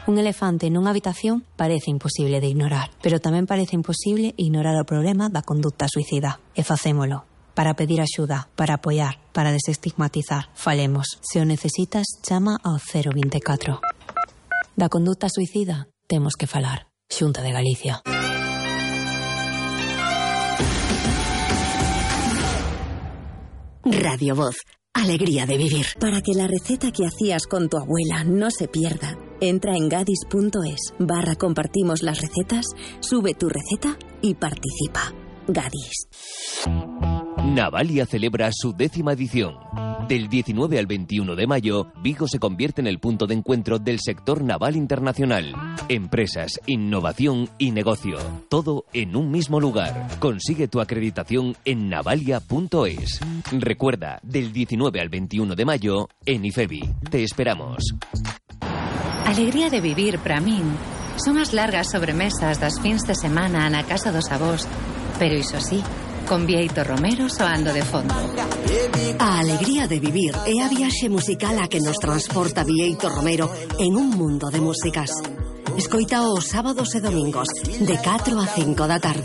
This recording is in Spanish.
Un elefante nunha habitación parece imposible de ignorar, pero tamén parece imposible ignorar o problema da conducta suicida. E facémolo. Para pedir axuda, para apoiar, para desestigmatizar. Falemos. Se o necesitas, chama ao 024. Da conduta suicida temos que falar. Xunta de Galicia. Radio Voz. Alegría de vivir. Para que la receta que hacías con tu abuela no se pierda, entra en gadis.es/compartimos las recetas, sube tu receta y participa. Gadis. Navalia celebra su 10ª edición. Del 19 al 21 de mayo, Vigo se convierte en el punto de encuentro del sector naval internacional. Empresas, innovación y negocio. Todo en un mismo lugar. Consigue tu acreditación en navalia.es. Recuerda, del 19 al 21 de mayo, en IFEBI. Te esperamos. Alegría de vivir para min son as largas sobremesas das fins de semana na casa dos avós, pero iso sí, con Bieito Romero soando de fondo. A alegría de vivir é a viaxe musical a que nos transporta Bieito Romero en un mundo de músicas. Escoita os sábados e domingos de 4 a 5 da tarde.